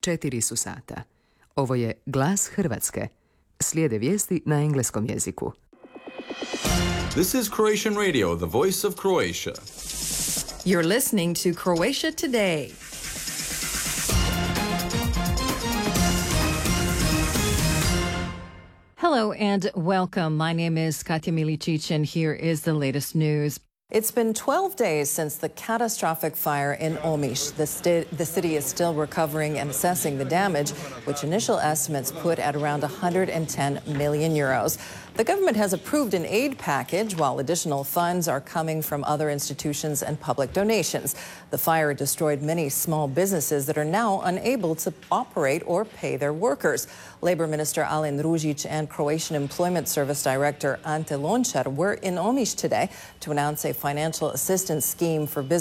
4 su sata. Ovo je Glas Hrvatske. Slijede vijesti na engleskom jeziku. This is Croatian Radio, the voice of Croatia. You're listening to Croatia Today. Hello and welcome. My name is Katja Milicic and here is the latest news. It's been 12 days since the catastrophic fire in Omiš. The city is still recovering and assessing the damage, which initial estimates put at around 110 million euros. The government has approved an aid package, while additional funds are coming from other institutions and public donations. The fire destroyed many small businesses that are now unable to operate or pay their workers. Labor Minister Alen Ružić and Croatian Employment Service Director Ante Lončar were in Omiš today to announce a financial assistance scheme for business.